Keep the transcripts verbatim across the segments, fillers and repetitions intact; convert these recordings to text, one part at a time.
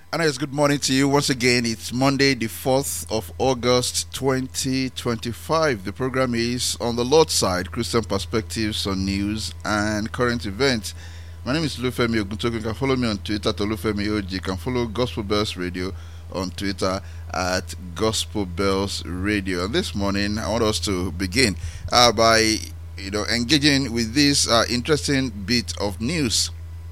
And it's good morning to you once again. It's Monday, the fourth of August, twenty twenty-five. The program is On the Lord's Side, Christian Perspectives on News and Current Events. My name is Lufemi Oguntoku. You can follow me on Twitter at Olufemi O G. You can follow Gospel Bells Radio on Twitter at Gospel Bells Radio. And this morning, I want us to begin uh, by you know engaging with this uh, interesting bit of news.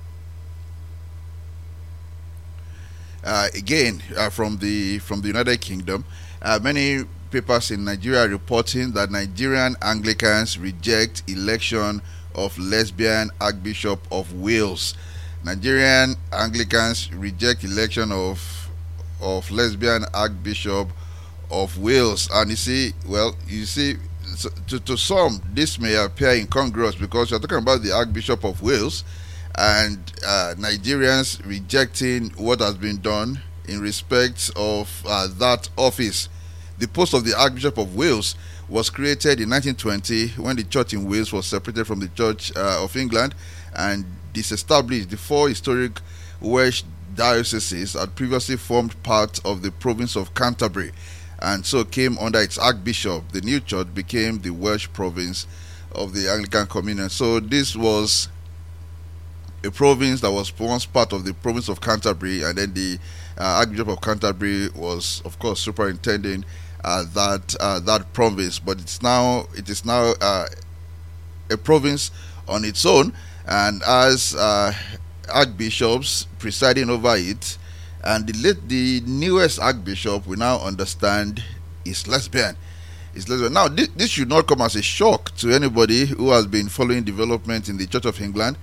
Uh, again, uh, from the from the United Kingdom, uh, many papers in Nigeria are reporting that Nigerian Anglicans reject election of lesbian Archbishop of Wales. Nigerian Anglicans reject election of of lesbian Archbishop of Wales, and you see, well, you see, to, to some this may appear incongruous because you're talking about the Archbishop of Wales and uh, Nigerians rejecting what has been done in respect of uh, that office. The post of the Archbishop of Wales was created in nineteen twenty when the church in Wales was separated from the Church uh, of England and disestablished. The four historic Welsh dioceses had previously formed part of the province of Canterbury and so came under its Archbishop. The new church became the Welsh province of the Anglican Communion. So this was a province that was once part of the province of Canterbury, and then the uh, Archbishop of Canterbury was, of course, superintending uh, that uh, that province. But it's now it is now uh, a province on its own, and as uh, archbishops presiding over it, and the late, the newest archbishop we now understand is lesbian. Is lesbian. Now, this, this should not come as a shock to anybody who has been following development in the Church of England.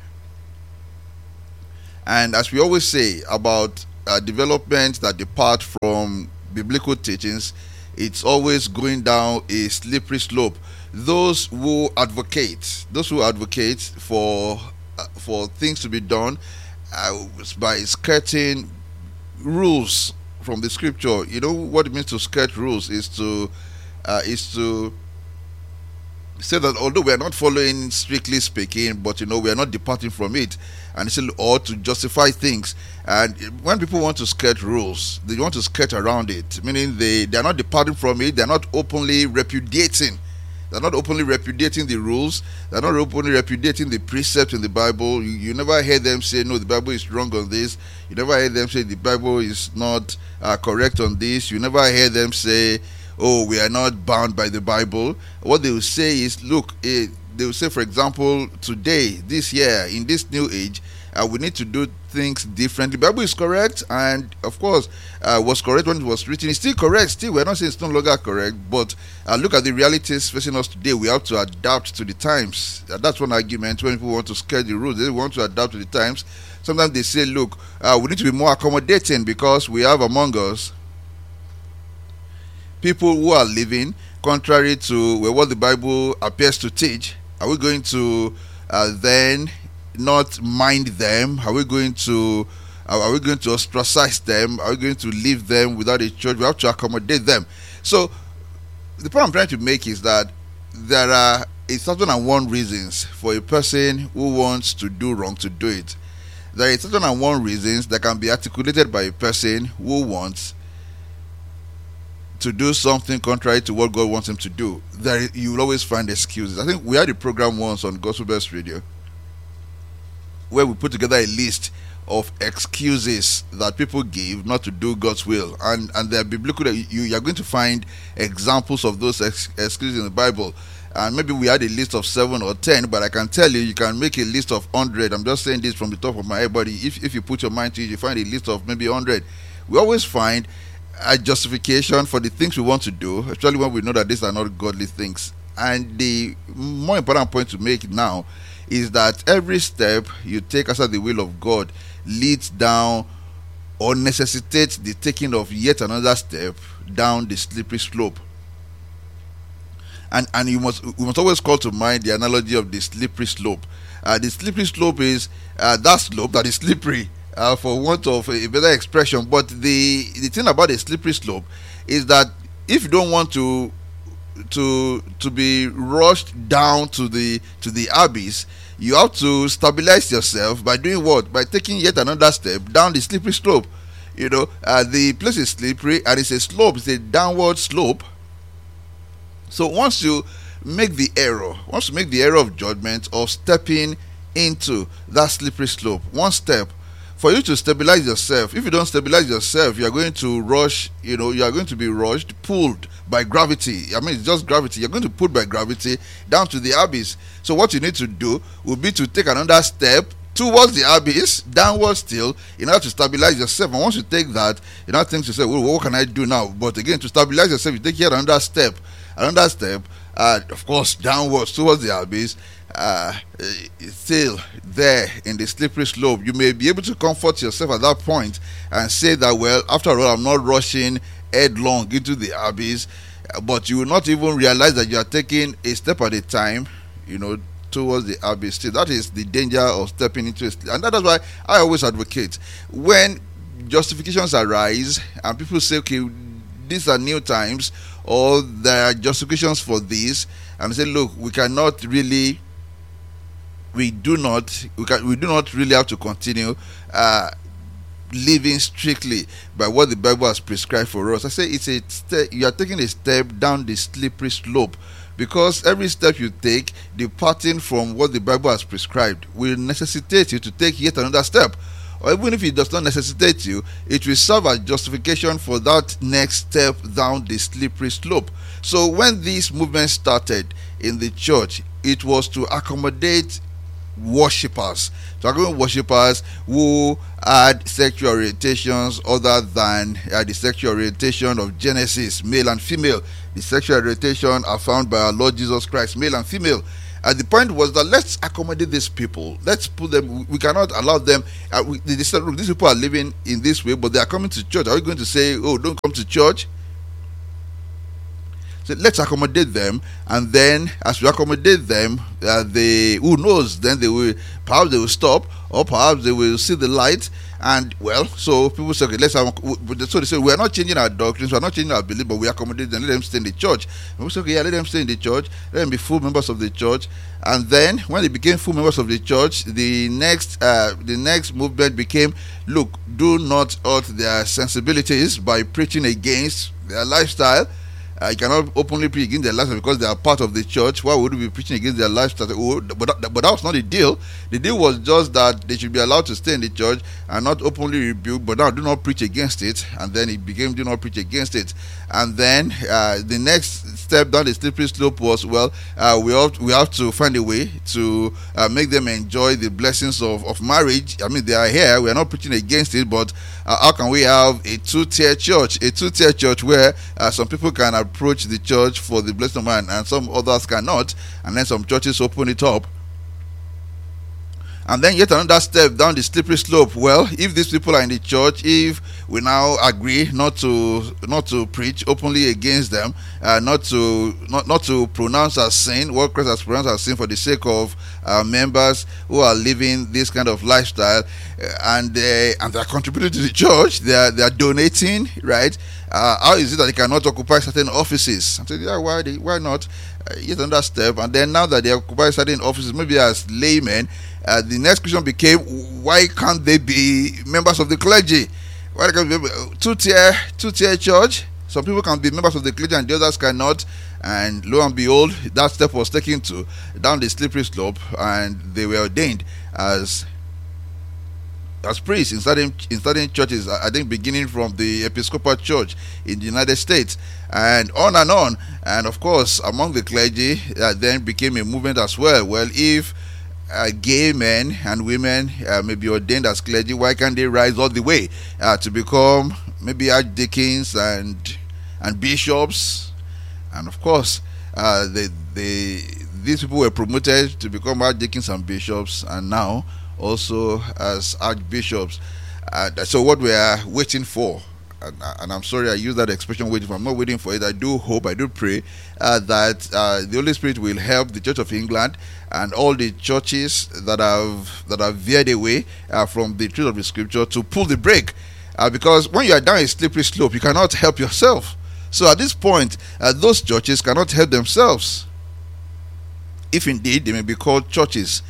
And as we always say about uh, developments that depart from biblical teachings, it's always going down a slippery slope. Those who advocate, those who advocate for uh, for things to be done uh, by skirting rules from the scripture. You know what it means to skirt rules is to uh, is to say that although we are not following strictly speaking, but you know we are not departing from it, and still or to justify things. And when people want to skirt rules, they want to skirt around it, meaning they they are not departing from it. They are not openly repudiating. They are not openly repudiating the rules. They are not openly repudiating the precepts in the Bible. You, you never hear them say, no, the Bible is wrong on this. You never hear them say the Bible is not uh, correct on this. You never hear them say, oh, we are not bound by the Bible. What they will say is, look, eh, they will say, for example, today, this year, in this new age, uh, we need to do things differently. The Bible is correct, and of course, uh, was correct when it was written. It's still correct. Still, we're not saying it's no longer correct, but uh, look at the realities facing us today. We have to adapt to the times. Uh, that's one argument when people want to scare the rules. They want to adapt to the times. Sometimes they say, look, uh, we need to be more accommodating because we have among us people who are living contrary to well, what the Bible appears to teach. Are we going to uh, then not mind them? Are we going to uh, are we going to ostracize them? Are we going to leave them without a church? We have to accommodate them. So the point I'm trying to make is that there are a certain and one reasons for a person who wants to do wrong to do it. There are a certain and one reasons that can be articulated by a person who wants to do something contrary to what God wants him to do. There you will always find excuses. I think we had a program once on Gospel Bells Radio where we put together a list of excuses that people give not to do God's will, and and they're biblical. You, you are going to find examples of those ex- excuses in the Bible. And maybe we had a list of seven or ten, but I can tell you, you can make a list of hundred. I'm just saying this from the top of my head, but if if you put your mind to it, you find a list of maybe hundred. We always find a justification for the things we want to do, especially when we know that these are not godly things. And the more important point to make now is that every step you take outside the will of God leads down or necessitates the taking of yet another step down the slippery slope. And and you must we must always call to mind the analogy of the slippery slope. Uh, the slippery slope is uh, that slope that is slippery, uh, for want of a better expression. But the the thing about a slippery slope is that if you don't want to to to be rushed down to the to the abyss, you have to stabilize yourself by doing what? By taking yet another step down the slippery slope. you know, uh, the place is slippery and it's a slope, it's a downward slope. So once you make the error, once you make the error of judgment of stepping into that slippery slope, one step, for you to stabilize yourself, if you don't stabilize yourself, you are going to rush, you know, you are going to be rushed, pulled by gravity. I mean, it's just gravity. You're going to pull by gravity down to the abyss. So what you need to do will be to take another step towards the abyss, downward still, in order to stabilize yourself. And once you take that, you now think to yourself, well, what can I do now? But again, to stabilize yourself, you take here another step, another step, uh, of course, downwards towards the abyss. Uh, still there in the slippery slope. You may be able to comfort yourself at that point and say that, well, after all, I'm not rushing headlong into the abyss, but you will not even realize that you are taking a step at a time, you know, towards the abyss. Still, that is the danger of stepping into it, and that is why I always advocate when justifications arise and people say, okay, these are new times, or there are justifications for this, and say, look, we cannot really we do not we can we do not really have to continue uh living strictly by what the Bible has prescribed for us. I say it's a step, you are taking a step down the slippery slope, because every step you take departing from what the Bible has prescribed will necessitate you to take yet another step. Or even if it does not necessitate you, it will serve as justification for that next step down the slippery slope. So when this movement started in the church, it was to accommodate worshippers, to accommodate worshippers who had sexual orientations other than uh, the sexual orientation of Genesis, male and female. The sexual orientation are found by our Lord Jesus Christ, male and female. And the point was that let's accommodate these people. Let's put them. We cannot allow them. Uh, we, they said, look, these people are living in this way, but they are coming to church. Are we going to say, oh, don't come to church? So let's accommodate them, and then as we accommodate them, uh, they, who knows, then they will, perhaps they will stop, or perhaps they will see the light. And well, so people say, okay, let's have, so they say, we are not changing our doctrines, we are not changing our belief, but we accommodate them, let them stay in the church. And we say, okay, yeah, let them stay in the church, let them be full members of the church. And then when they became full members of the church, the next uh, the next movement became, look, do not hurt their sensibilities by preaching against their lifestyle. Uh, you cannot openly preach against their lifestyle because they are part of the church. Why would we be preaching against their lifestyle? Oh, but, that, but that was not the deal. The deal was just that they should be allowed to stay in the church and not openly rebuke, but now do not preach against it. And then it became do not preach against it. And then uh, the next step down the slippery slope was, well, uh, we have we have to find a way to uh, make them enjoy the blessings of, of marriage. I mean, they are here. We are not preaching against it, but uh, how can we have a two-tier church? A two-tier church where uh, some people can approach the church for the blessing of man and some others cannot, and then some churches open it up. And then yet another step down the slippery slope. Well, if these people are in the church, if we now agree not to not to preach openly against them, uh, not to not, not to pronounce as sin what Christ has pronounced as sin for the sake of uh, members who are living this kind of lifestyle, uh, and they and they are contributing to the church, they are they are donating, right? Uh, how is it that they cannot occupy certain offices? I said, yeah, why they, why not? Uh, yet another step. And then now that they occupy certain offices, maybe as laymen, uh, the next question became, why can't they be members of the clergy? Why can't they be two-tier two-tier church? Some people can be members of the clergy and the others cannot. And lo and behold, that step was taken to down the slippery slope, and they were ordained as as priests in certain in certain churches. I think beginning from the Episcopal Church in the United States, and on and on. And of course, among the clergy, uh, then became a movement as well. Well, if uh, gay men and women uh, may be ordained as clergy, why can't they rise all the way uh, to become maybe archdeacons and and bishops? And of course, uh, they they these people were promoted to become archdeacons and bishops, and now also as archbishops. Uh, so what we are waiting for, and, and I'm sorry I use that expression waiting for, I'm not waiting for it. I do hope, I do pray uh, that uh, the Holy Spirit will help the Church of England and all the churches that have that have veered away uh, from the truth of the Scripture to pull the brake, uh, because when you are down a slippery slope, you cannot help yourself. So at this point, uh, those churches cannot help themselves, if indeed they may be called churches.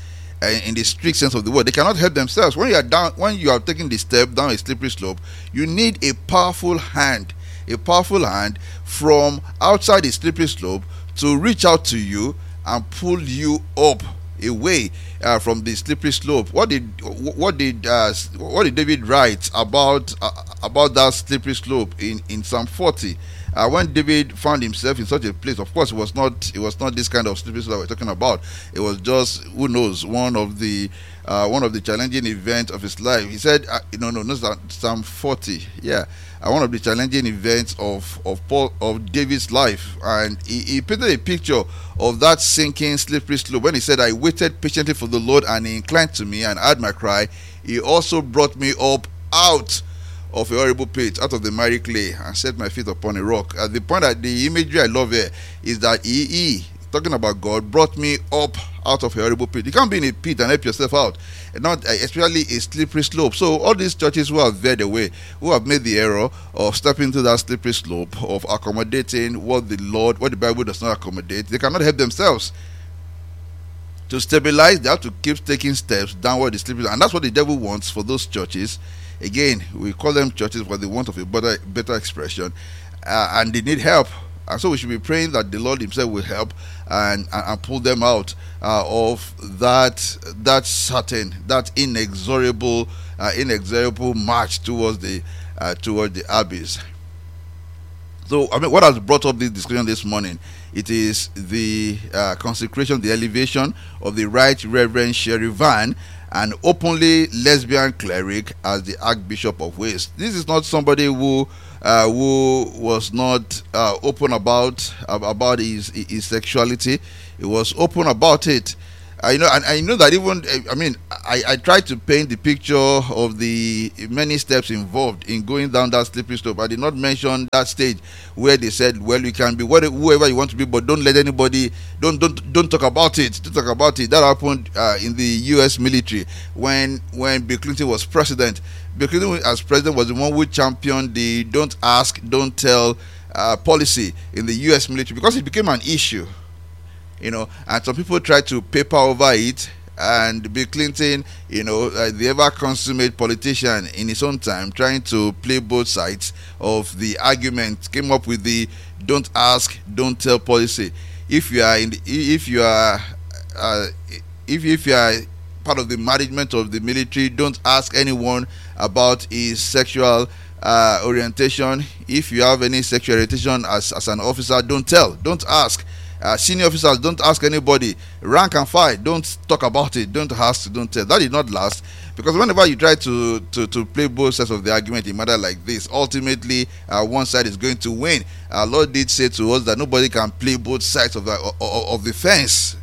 uh, in the strict sense of the word. They cannot help themselves. When you are down, when you are taking the step down a slippery slope, you need a powerful hand, a powerful hand from outside the slippery slope to reach out to you and pull you up away uh, from the slippery slope. What did what did uh, what did David write about uh, about that slippery slope in in Psalm forty? Uh, when David found himself in such a place, of course, it was not it was not this kind of slippery slope that we're talking about. It was just, who knows, one of the uh, one of the challenging events of his life. He said, uh, no, no, no, Psalm forty, yeah, uh, one of the challenging events of of Paul of David's life, and he, he painted a picture of that sinking slippery slope when he said, "I waited patiently for the Lord, and He inclined to me and heard my cry. He also brought me up out of a horrible pit, out of the miry clay, and set my feet upon a rock." At the point that the imagery I love here is that he, he, talking about God, brought me up out of a horrible pit. You can't be in a pit and help yourself out, and not especially a slippery slope. So all these churches who have veered away, who have made the error of stepping into that slippery slope, of accommodating what the Lord, what the Bible does not accommodate, they cannot help themselves. To stabilize, they have to keep taking steps downward the slippery, and that's what the devil wants for those churches. Again, we call them churches for the want of a better, better expression, uh, and they need help. And so we should be praying that the Lord Himself will help and, and, and pull them out uh, of that that certain, that inexorable, uh, inexorable march towards the uh, towards the abyss. So, I mean, what has brought up this discussion this morning? It is the uh, consecration, the elevation of the Right Reverend Sherry Van, an openly lesbian cleric, as the Archbishop of Wales. This is not somebody who uh, who was not uh, open about uh, about his his sexuality. He was open about it. I know, and I know that even, I mean, I, I tried to paint the picture of the many steps involved in going down that slippery slope. I did not mention that stage where they said, well, you can be whatever, whoever you want to be, but don't let anybody, don't don't don't talk about it. Don't talk about it. That happened uh, in the U S military when when Bill Clinton was president. Bill Clinton, as president, was the one who championed the "don't ask, don't tell" uh, policy in the U S military, because it became an issue. You know, and some people try to paper over it, and Bill Clinton, you know, uh, the ever consummate politician in his own time, trying to play both sides of the argument, came up with the "don't ask, don't tell" policy. If you are in, the, if you are, uh, if if you are part of the management of the military, don't ask anyone about his sexual uh, orientation. If you have any sexual orientation as as an officer, don't tell, don't ask. Uh, senior officers, don't ask anybody. Rank and file, don't talk about it. Don't ask, don't tell. That did not last, because whenever you try to to, to play both sides of the argument in a matter like this, ultimately uh, one side is going to win. Our Lord did say to us that nobody can play both sides of the of, of the fence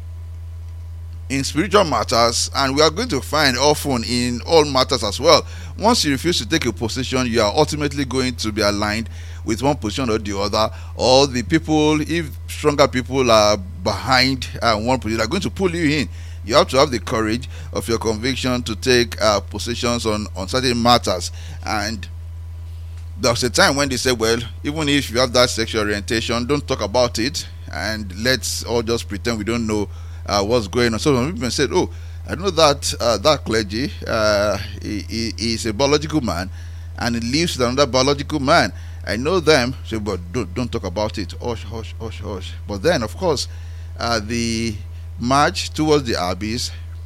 in spiritual matters, and we are going to find often in all matters as well. Once you refuse to take a position, you are ultimately going to be aligned with one position or the other, or the people, if stronger people are behind uh, one position, are going to pull you in. You have to have the courage of your conviction to take uh, positions on, on certain matters. And there was a time when they said, well, even if you have that sexual orientation, don't talk about it, and let's all just pretend we don't know uh, what's going on. So some people said, oh, I know that uh, that clergy uh, he, he is a biological man, and he lives with another biological man. I know them, so but don't, don't talk about it. Hush, hush, hush, hush. But then, of course, uh, the march towards the abyss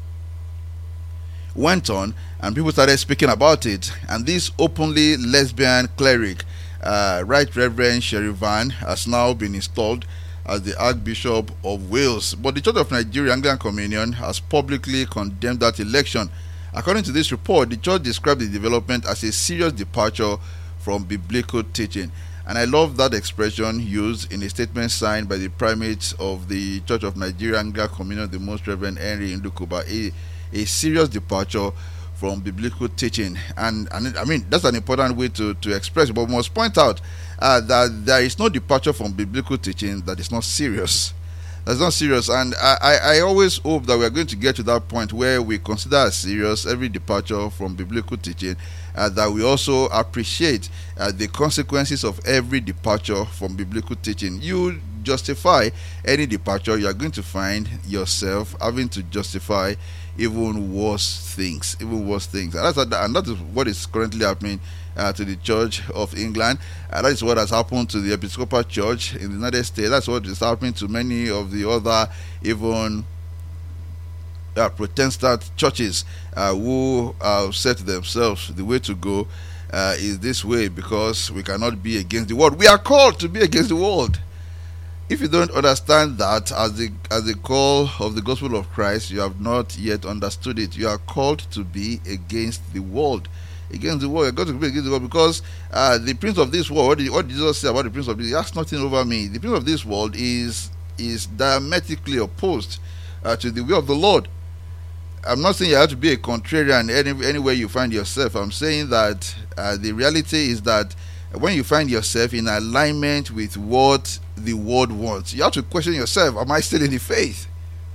went on, and people started speaking about it. And this openly lesbian cleric, uh, Right Reverend Sherry Van, has now been installed as the Archbishop of Wales. But the Church of Nigeria Anglican Communion has publicly condemned that election. According to this report, the church described the development as a serious departure from biblical teaching. And I love that expression used in a statement signed by the primate of the Church of Nigeria Anglican Communion, the Most Reverend Henry Ndukuba, a, a serious departure from biblical teaching. And, and I mean, that's an important way to, to express it, but we must point out uh, that there is no departure from biblical teaching that is not serious. That's not serious, and I, I, I always hope that we are going to get to that point where we consider as serious every departure from biblical teaching, uh, that we also appreciate uh, the consequences of every departure from biblical teaching. You justify any departure, you are going to find yourself having to justify even worse things, even worse things. And that's and that is what is currently happening uh, to the Church of England. And that is what has happened to the Episcopal Church in the United States. That's what is happening to many of the other even uh, Protestant churches uh, who have set themselves the way to go uh, is this way, because we cannot be against the world. We are called to be against the world. If you don't understand that as the as the call of the gospel of Christ, you have not yet understood it. You are called to be against the world. Against the world, you're going to be against the world, because uh, the prince of this world, what did, what did Jesus say about the prince of this? He has nothing over me. The prince of this world is is diametrically opposed uh, to the way of the Lord. I'm not saying you have to be a contrarian any, anywhere you find yourself. I'm saying that uh, the reality is that when you find yourself in alignment with what the world wants, you have to question yourself, am I still in the faith?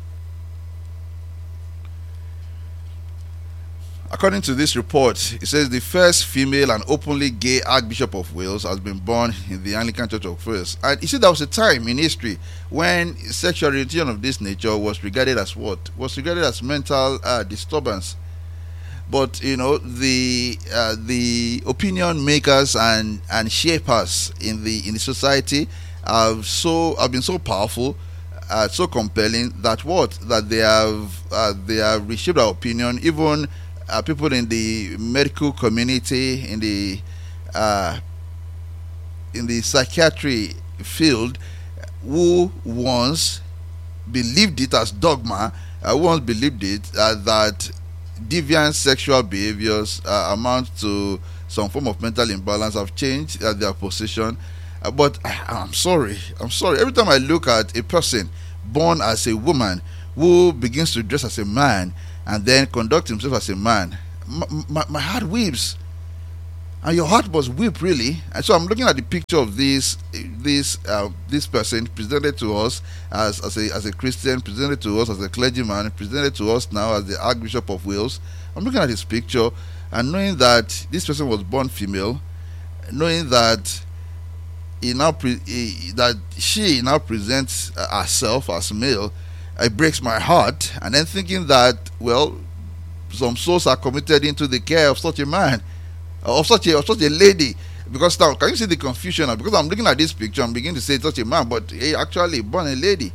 According to this report, it says the first female and openly gay Archbishop of Wales has been born in the Anglican Church of Wales. And you see, there was a time in history when sexual orientation of this nature was regarded as what? Was regarded as mental uh, disturbance. But you know, the uh, the opinion makers and and shapers in the in the society have so have been so powerful, uh, so compelling that what that they have uh, they have reshaped our opinion. Even uh, people in the medical community, in the uh, in the psychiatry field, who once believed it as dogma, uh, who once believed it uh, that deviant sexual behaviors uh, amount to some form of mental imbalance, have changed uh, their position. Uh, but I, I'm sorry, I'm sorry. Every time I look at a person born as a woman who begins to dress as a man and then conduct himself as a man, my, my, my heart weeps. And your heart must weep, really. And so I'm looking at the picture of this this uh, this person presented to us as, as a as a Christian, presented to us as a clergyman, presented to us now as the Archbishop of Wales. I'm looking at his picture and knowing that this person was born female, knowing that he now pre- he, that she now presents uh, herself as male, it breaks my heart. And then thinking that, well, some souls are committed into the care of such a man, of such a of such a lady. Because now, can you see the confusion now? Because I'm looking at this picture, I'm beginning to say such a man, but he actually born a lady.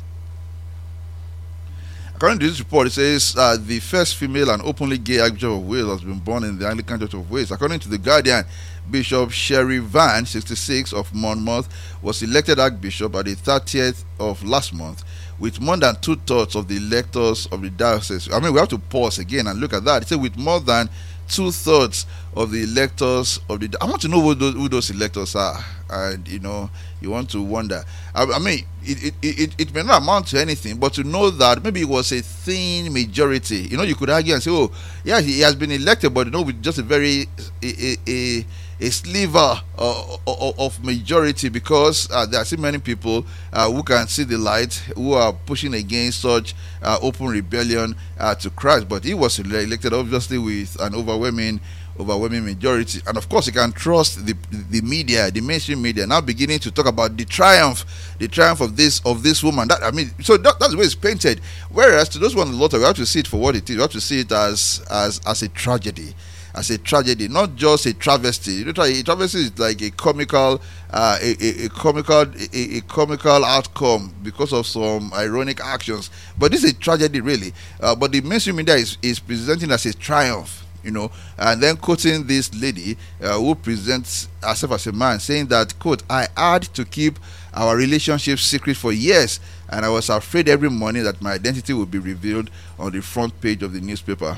According to this report, it says uh, the first female and openly gay Archbishop of Wales has been born in the Anglican Church of Wales. According to the Guardian, Bishop Sherry Van, sixty-six, of Monmouth, was elected Archbishop at the thirtieth of last month, with more than two-thirds of the electors of the diocese. I mean, we have to pause again and look at that. It says with more than two-thirds of the electors of the... I want to know who those, who those electors are. And, you know, you want to wonder. I, I mean, it, it, it, it may not amount to anything, but to know that maybe it was a thin majority. You know, you could argue and say, oh, yeah, he has been elected, but, you know, with just a very... a, a, a sliver uh, of majority, because uh, there are still many people uh, who can see the light, who are pushing against such uh, open rebellion uh, to Christ. But he was elected obviously with an overwhelming overwhelming majority, and of course you can trust the the media, the mainstream media, now beginning to talk about the triumph the triumph of this of this woman. That, I mean, so that, that's the way it's painted, whereas to those who want the Lord, we have to see it for what it is. We have to see it as as as a tragedy, as a tragedy, not just a travesty. You know, a travesty is like a comical, uh, a, a, a comical, a, a comical outcome because of some ironic actions. But this is a tragedy, really. Uh, but the mainstream media is, is presenting as a triumph, you know, and then quoting this lady uh, who presents herself as a man, saying that, quote, "I had to keep our relationship secret for years, and I was afraid every morning that my identity would be revealed on the front page of the newspaper."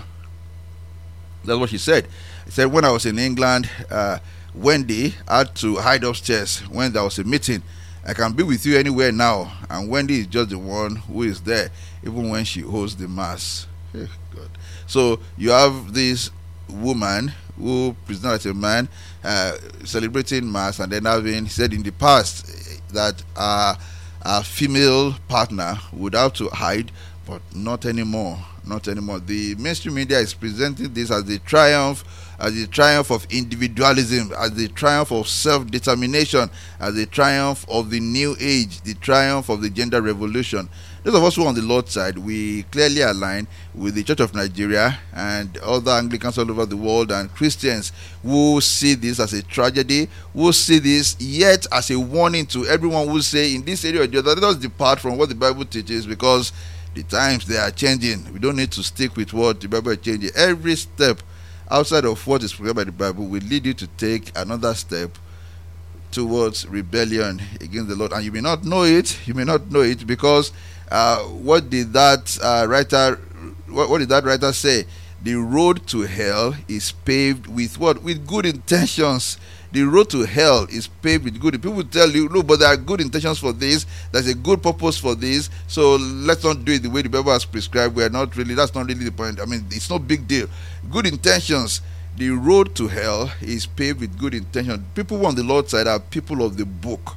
That's what she said. She said, when I was in England, uh, Wendy had to hide upstairs when there was a meeting. I can be with you anywhere now, and Wendy is just the one who is there, even when she holds the mass. Hey, God. So you have this woman who presents as a man, uh, celebrating mass, and then having said in the past that uh, a female partner would have to hide, but not anymore. Not anymore. The mainstream media is presenting this as the triumph, as the triumph of individualism, as the triumph of self-determination, as the triumph of the new age, the triumph of the gender revolution. those of us who are on the Lord's side, we clearly align with the Church of Nigeria and other Anglicans all over the world, and Christians who see this as a tragedy, who see this yet as a warning to everyone who say in this area or the other, let us depart from what the Bible teaches, because the times they are changing. We don't need to stick with what the Bible is changing. Every step outside of what is prescribed by the Bible will lead you to take another step towards rebellion against the Lord. And you may not know it, you may not know it because uh, what did that uh, writer what, what did that writer say? The road to hell is paved with what? With good intentions. The road to hell is paved with good. People tell you, look, but there are good intentions for this. There's a good purpose for this. So let's not do it the way the Bible has prescribed. We are not really, that's not really the point. I mean, it's no big deal. Good intentions. The road to hell is paved with good intentions. People who are on the Lord's side are people of the book.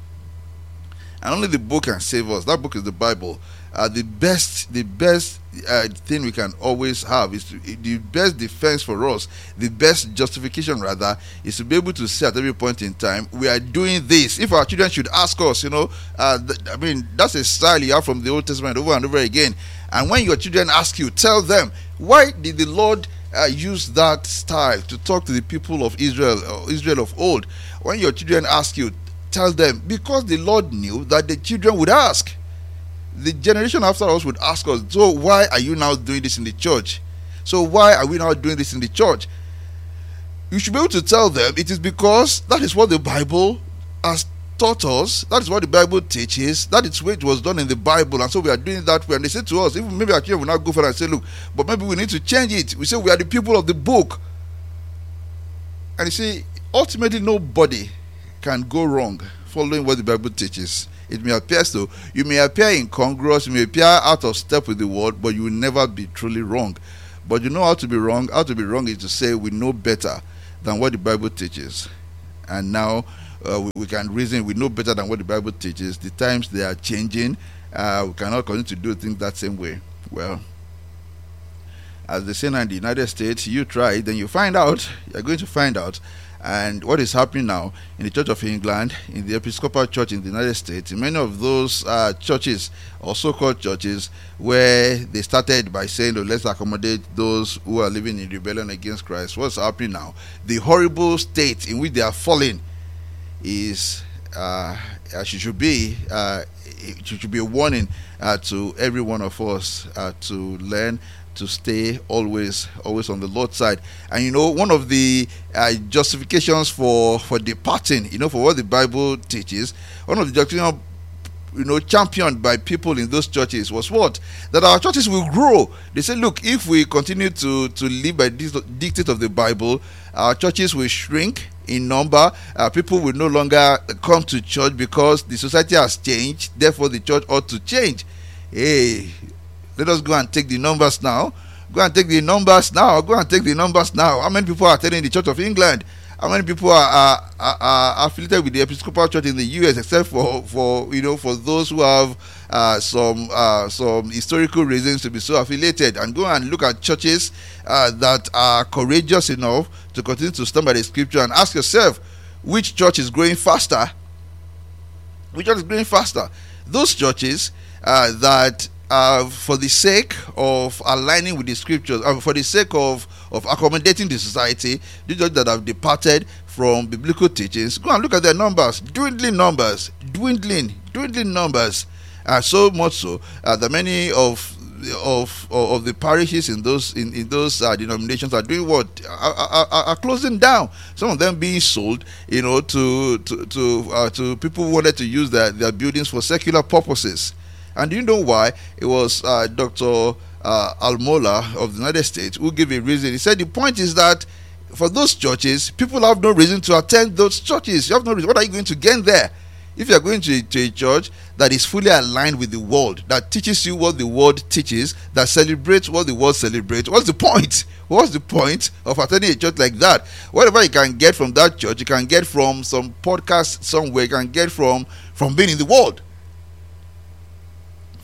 And only the book can save us. That book is the Bible. Uh, the best, the best uh, thing we can always have is to, the best defense for us, the best justification rather, is to be able to say at every point in time, we are doing this. If our children should ask us, you know, uh, th- I mean, that's a style you have from the Old Testament over and over again. And when your children ask you, tell them, why did the Lord uh, use that style to talk to the people of Israel, uh, Israel of old? When your children ask you, tell them, because the Lord knew that the children would ask. The generation after us would ask us, so why are you now doing this in the church? So why are we now doing this in the church? You should be able to tell them it is because that is what the Bible has taught us. That is what the Bible teaches. That is where it was done in the Bible, and so we are doing it that way. And they say to us, even maybe our children will not go for and say, look, but maybe we need to change it. We say we are the people of the book. And you see, ultimately nobody can go wrong following what the Bible teaches. It may appear so. You may appear incongruous, you may appear out of step with the world, but you will never be truly wrong. But you know how to be wrong. How to be wrong is to say we know better than what the Bible teaches. And now uh, we, we can reason we know better than what the Bible teaches. The times they are changing. Uh, we cannot continue to do things that same way. Well, as they say now in the United States, you try, then you find out. You're going to find out. And what is happening now in the Church of England, in the Episcopal Church in the United States, in many of those uh, churches or so-called churches where they started by saying, oh, let's accommodate those who are living in rebellion against Christ. What's happening now? The horrible state in which they are falling is, uh, it should be, uh, it should be a warning uh, to every one of us uh, to learn to stay always always on the Lord's side. And you know, one of the uh, justifications for for departing, you know, for what the Bible teaches, one of the justifications, you know, championed by people in those churches was what? That our churches will grow. They say, look, if we continue to to live by this dictate of the Bible, our churches will shrink in number. Uh, people will no longer come to church because the society has changed. Therefore, the church ought to change. Hey, let us go and take the numbers now. Go and take the numbers now. Go and take the numbers now. How many people are attending the Church of England? How many people are, are, are, are affiliated with the Episcopal Church in the U S, except for, for you know for those who have uh, some uh, some historical reasons to be so affiliated? And go and look at churches uh, that are courageous enough to continue to stand by the Scripture, and ask yourself, which church is growing faster? Which church is growing faster? Those churches uh, that Uh, for the sake of aligning with the Scriptures, uh, for the sake of, of accommodating the society, the churches that have departed from biblical teachings, go and look at their numbers, dwindling numbers, dwindling, dwindling numbers, uh, so much so uh, that many of of of the parishes in those in, in those uh, denominations are doing what are, are, are closing down. Some of them being sold, you know, to to to, uh, to people who wanted to use their, their buildings for secular purposes. And do you know why? It was uh, Doctor Uh, Almola of the United States who gave a reason. He said the point is that for those churches, people have no reason to attend those churches. You have no reason. What are you going to gain there? If you are going to, to a church that is fully aligned with the world, that teaches you what the world teaches, that celebrates what the world celebrates, what's the point? What's the point of attending a church like that? Whatever you can get from that church, you can get from some podcast somewhere, you can get from, from being in the world.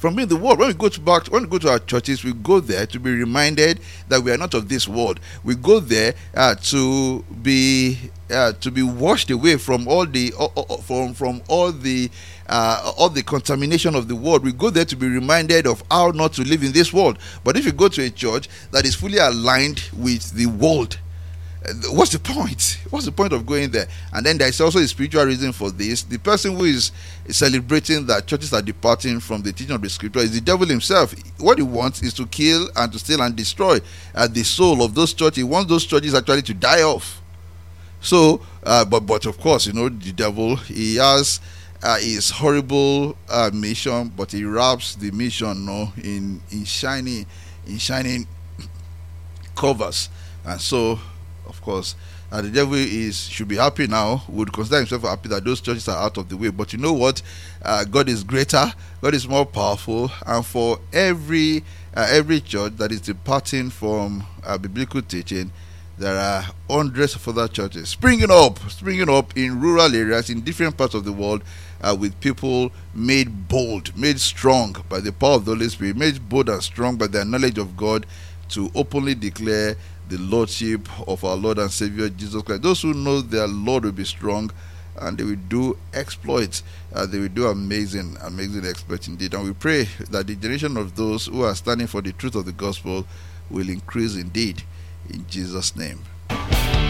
from being the world. When we go to back, when we go to our churches, we go there to be reminded that we are not of this world. We go there uh, to be uh, to be washed away from all the uh, uh, from from all the uh, all the contamination of the world. We go there to be reminded of how not to live in this world. But if you go to a church that is fully aligned with the world, what's the point? What's the point of going there? And then there's also a spiritual reason for this. The person who is celebrating that churches are departing from the teaching of the scripture is the devil himself. What he wants is to kill and to steal and destroy uh, the soul of those churches. He wants those churches actually to die off. So, uh, but but of course, you know, the devil, he has uh, his horrible uh, mission, but he wraps the mission, no, in in shiny, in shining covers, and so. Of course, uh, the devil is should be happy now, would consider himself happy that those churches are out of the way. But you know what? Uh, God is greater, God is more powerful, and for every uh, every church that is departing from uh, biblical teaching, there are hundreds of other churches springing up, springing up in rural areas in different parts of the world, uh, with people made bold, made strong by the power of the Holy Spirit, made bold and strong by their knowledge of God, to openly declare the Lordship of our Lord and Savior Jesus Christ. Those who know their Lord will be strong, and they will do exploits. Uh, they will do amazing, amazing exploits indeed. And we pray that the generation of those who are standing for the truth of the gospel will increase indeed, in Jesus' name.